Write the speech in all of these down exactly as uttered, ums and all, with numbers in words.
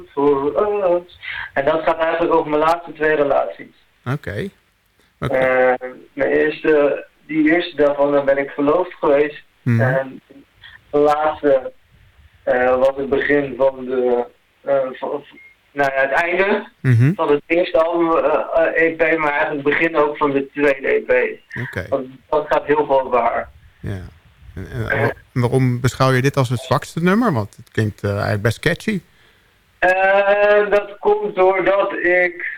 for us. En dat gaat eigenlijk over mijn laatste twee relaties. Oké. Okay. Okay. Uh, mijn eerste, die eerste daarvan, dan ben ik verloofd geweest. Mm-hmm. En de laatste uh, was het begin van de... Uh, van, nou ja, het einde mm-hmm. van het eerste album uh, E P, maar eigenlijk het begin ook van de tweede E P. Okay. Want dat gaat heel veel waar. Ja. En, en, en waarom beschouw je dit als het zwakste nummer? Want het klinkt uh, eigenlijk best catchy. Uh, dat komt doordat ik...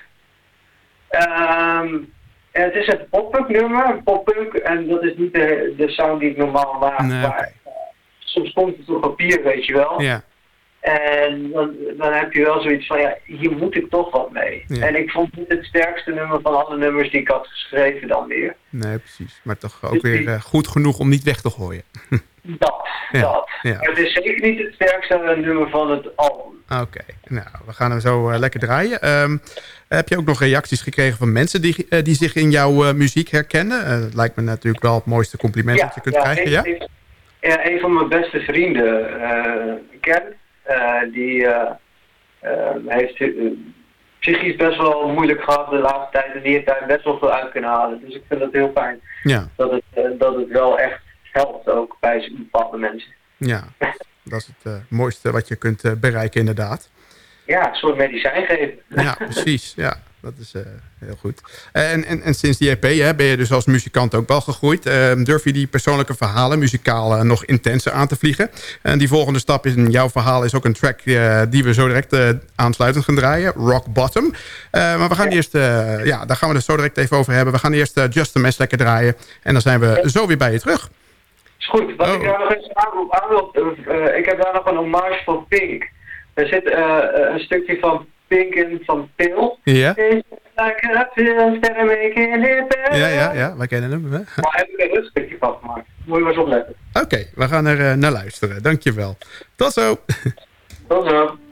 Um, het is een pop-punk nummer, pop-punk, en dat is niet de, de sound die ik normaal maak. Nee, maar okay. uh, soms komt het op papier, weet je wel. Ja. En dan, dan heb je wel zoiets van, ja, hier moet ik toch wat mee. Ja. En ik vond niet het sterkste nummer van alle nummers die ik had geschreven dan weer. Nee, precies. Maar toch ook dus weer uh, goed genoeg om niet weg te gooien. Dat, ja. dat. Ja. Maar het is zeker niet het sterkste nummer van het album. Oké, okay. Nou, we gaan hem zo uh, lekker draaien. Um, heb je ook nog reacties gekregen van mensen die, uh, die zich in jouw uh, muziek herkennen? Uh, dat lijkt me natuurlijk wel het mooiste compliment ja, dat je kunt ja, krijgen. Een, ja? Een, ja, een van mijn beste vrienden, uh, Ken, uh, die uh, uh, heeft uh, psychisch best wel moeilijk gehad de laatste tijd. En die heeft daar best wel veel uit kunnen halen. Dus ik vind het heel fijn ja. dat, het, uh, dat het wel echt helpt ook bij bepaalde mensen. Ja, dat is het uh, mooiste wat je kunt uh, bereiken inderdaad. Ja, een soort medicijn geven. Ja, precies. Ja, dat is uh, heel goed. En, en, en sinds die E P hè, ben je dus als muzikant ook wel gegroeid. Uh, durf je die persoonlijke verhalen muzikaal uh, nog intenser aan te vliegen? En die volgende stap in jouw verhaal is ook een track uh, die we zo direct uh, aansluitend gaan draaien. Rock Bottom. Uh, maar we gaan ja. eerst, uh, ja, daar gaan we het zo direct even over hebben. We gaan eerst uh, Just a Mess lekker draaien. En dan zijn we ja. zo weer bij je terug. Is goed. Wat oh. ik daar nog eens aan, aan wil, uh, ik heb daar nog een hommage voor Pink. Er zit uh, een stukje van Pink in van Pill. Ja. Like pill, ja, ja, ja, wij kennen hem. Hè? Maar heb ik er een stukje van gemaakt. Moet je maar eens opletten. Oké, okay, we gaan er uh, naar luisteren. Dankjewel. Tot zo. Tot zo.